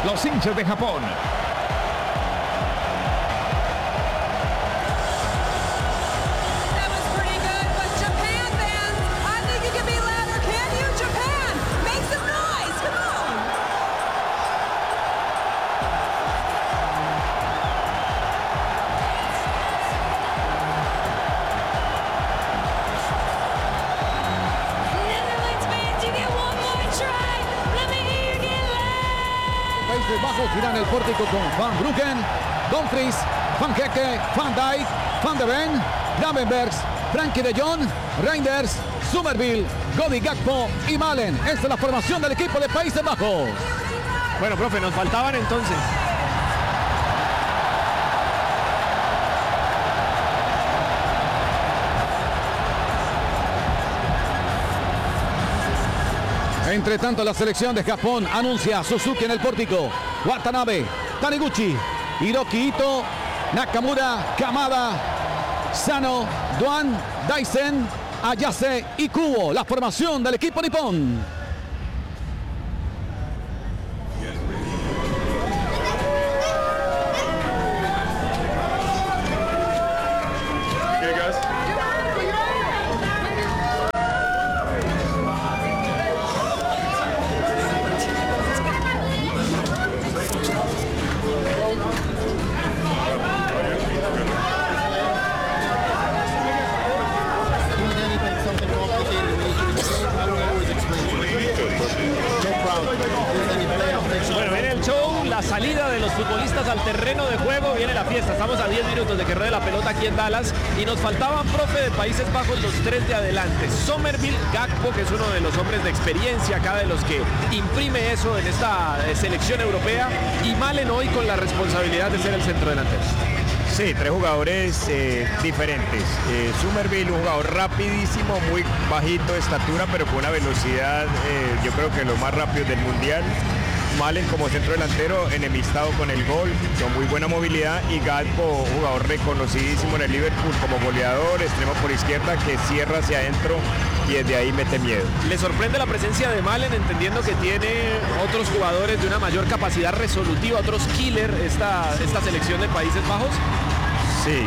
los hinchas de Japón. Países Bajos irán el pórtico con Van Bruggen, Dumfries, Van Hecke, Van Dijk, Van de Ven, Gravenbergs, Frenkie de Jong, Reinders, Somerville, Cody Gakpo y Malen. Esta es la formación del equipo de Países Bajos. Bueno, profe, nos faltaban entonces. Entre tanto, la selección de Japón anuncia a Suzuki en el pórtico, Watanabe, Taniguchi, Hiroki Ito, Nakamura, Kamada, Sano, Duan, Daisen, Ayase y Kubo. La formación del equipo nipón. Bueno, viene el show, la salida de los futbolistas al terreno de juego, viene la fiesta. Estamos a 10 minutos de que ruede la pelota aquí en Dallas y nos faltaban, profe, de Países Bajos los tres de adelante. Somerville, Gakpo, que es uno de los hombres de experiencia acá, de los que imprime eso en esta selección europea, y Malen hoy con la responsabilidad de ser el centrodelantero. Sí, tres jugadores diferentes. Somerville, un jugador rapidísimo, muy bajito de estatura, pero con una velocidad, yo creo que lo más rápido del mundial. Malen como centro delantero, enemistado con el gol, con muy buena movilidad, y Gakpo, jugador reconocidísimo en el Liverpool como goleador, extremo por izquierda, que cierra hacia adentro y desde ahí mete miedo. ¿Le sorprende la presencia de Malen, entendiendo que tiene otros jugadores de una mayor capacidad resolutiva, otros killer, esta selección de Países Bajos? Sí,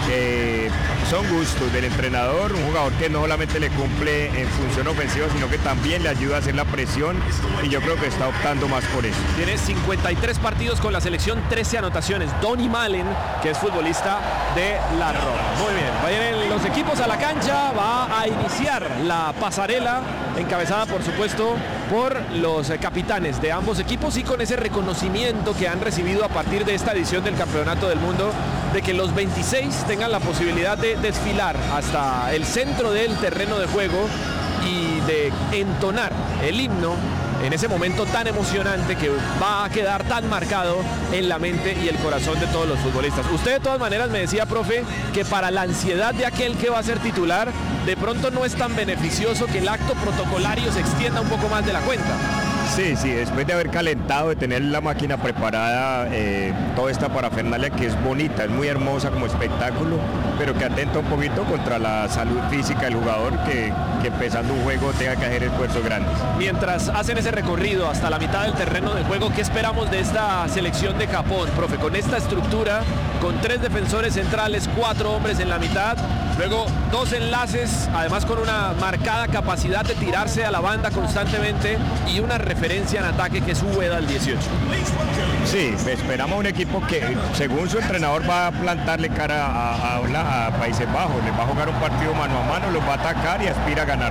son gustos del entrenador, un jugador que no solamente le cumple en función ofensiva, sino que también le ayuda a hacer la presión, y yo creo que está optando más por eso. Tiene 53 partidos con la selección, 13 anotaciones. Donny Malen, que es futbolista de la Roma. Muy bien, vayan los equipos a la cancha, va a iniciar la pasarela, encabezada por supuesto por los capitanes de ambos equipos, y con ese reconocimiento que han recibido a partir de esta edición del Campeonato del Mundo, de que los 26 tengan la posibilidad de desfilar hasta el centro del terreno de juego y de entonar el himno en ese momento tan emocionante que va a quedar tan marcado en la mente y el corazón de todos los futbolistas. Usted de todas maneras me decía, profe, que para la ansiedad de aquel que va a ser titular, de pronto no es tan beneficioso que el acto protocolario se extienda un poco más de la cuenta. Sí, después de haber calentado, de tener la máquina preparada, toda esta parafernalia que es bonita, es muy hermosa como espectáculo, pero que atenta un poquito contra la salud física del jugador, que empezando un juego tenga que hacer esfuerzos grandes. Mientras hacen ese recorrido hasta la mitad del terreno de juego, ¿qué esperamos de esta selección de Japón, profe? Con esta estructura, con 3 defensores centrales, 4 hombres en la mitad, luego 2 enlaces, además con una marcada capacidad de tirarse a la banda constantemente, y una referencia en ataque que es Ueda al 18. Sí, esperamos un equipo que, según su entrenador, va a plantarle cara a Países Bajos, les va a jugar un partido mano a mano, los va a atacar y aspira a ganar.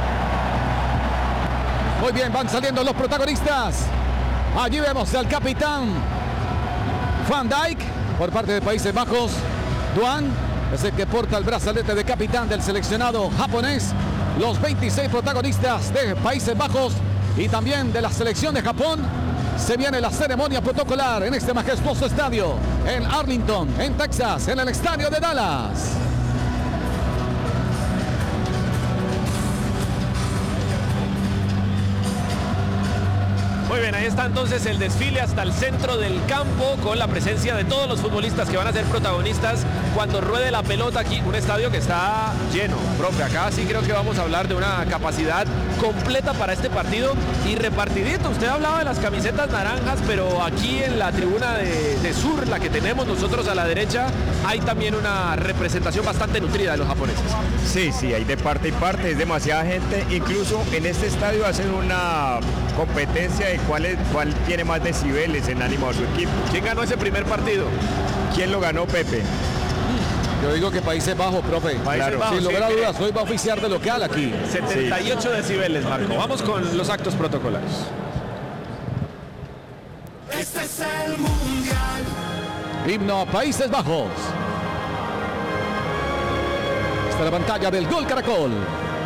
Muy bien, van saliendo los protagonistas. Allí vemos al capitán Van Dijk por parte de Países Bajos. Duan es el que porta el brazalete de capitán del seleccionado japonés. Los 26 protagonistas de Países Bajos y también de la selección de Japón. Se viene la ceremonia protocolar en este majestuoso estadio en Arlington, en Texas, en el estadio de Dallas. Muy bien, ahí está entonces el desfile hasta el centro del campo, con la presencia de todos los futbolistas que van a ser protagonistas cuando ruede la pelota aquí. Un estadio que está lleno, profe. Acá sí creo que vamos a hablar de una capacidad completa para este partido y repartidito. Usted hablaba de las camisetas naranjas, pero aquí en la tribuna de sur, la que tenemos nosotros a la derecha, hay también una representación bastante nutrida de los japoneses. Sí, sí, hay de parte y parte, es demasiada gente. Incluso en este estadio hacen una competencia de cuál tiene más decibeles en ánimo a su equipo. ¿Quién ganó ese primer partido? ¿Quién lo ganó, Pepe? Yo digo que Países Bajos, profe. Países Bajos, Sin lugar a sí, dudas, hoy va a oficiar de local aquí. 78 decibeles, Marco. Vamos con los actos protocolarios. Este es el Mundial. Himno Países Bajos. Esta es la pantalla del Gol Caracol.